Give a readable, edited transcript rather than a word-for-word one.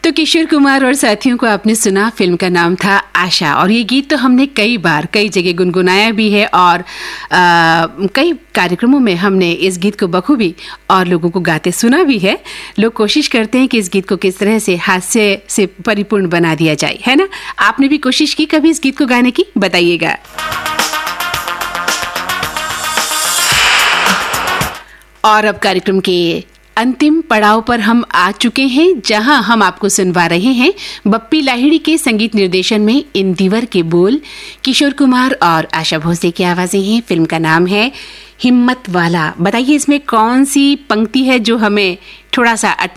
तो किशोर कुमार और साथियों को आपने सुना, फिल्म का नाम था आशा। और ये गीत तो हमने कई बार कई जगह गुनगुनाया भी है और कई कार्यक्रमों में हमने इस गीत को बखूबी और लोगों को गाते सुना भी है। लोग कोशिश करते हैं कि इस गीत को किस तरह से हास्य से परिपूर्ण बना दिया जाए, है ना। आपने भी कोशिश की कभी इस गीत को गाने की? बताइएगा। और अब कार्यक्रम के अंतिम पड़ाव पर हम आ चुके हैं, जहां हम आपको सुनवा रहे हैं बप्पी लाहिड़ी के संगीत निर्देशन में इन दीवर के बोल, किशोर कुमार और आशा भोसले की आवाजें हैं। फिल्म का नाम है हिम्मत वाला। बताइए इसमें कौन सी पंक्ति है जो हमें थोड़ा सा